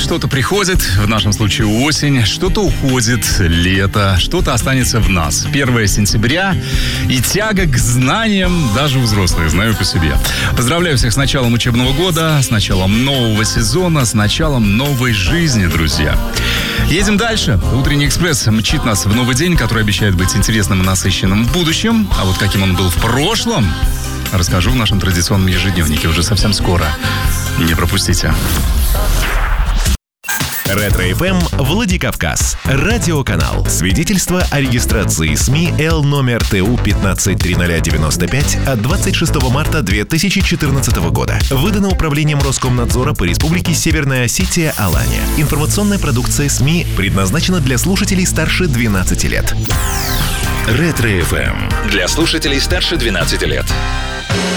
Что-то приходит, в нашем случае осень, что-то уходит, лето, что-то останется в нас. 1 сентября и тяга к знаниям даже у взрослых, знаю по себе. Поздравляю всех с началом учебного года, с началом нового сезона, с началом новой жизни, друзья. Едем дальше. Утренний экспресс мчит нас в новый день, который обещает быть интересным и насыщенным в будущем. А вот каким он был в прошлом, расскажу в нашем традиционном ежедневнике уже совсем скоро. Не пропустите. Ретро-ФМ Владикавказ. Радиоканал. Свидетельство о регистрации СМИ Л номер ТУ 153095 от 26 марта 2014 года. Выдано Управлением Роскомнадзора по Республике Северная Осетия Алания. Информационная продукция СМИ предназначена для слушателей старше 12 лет. Ретро-ФМ. Для слушателей старше 12 лет.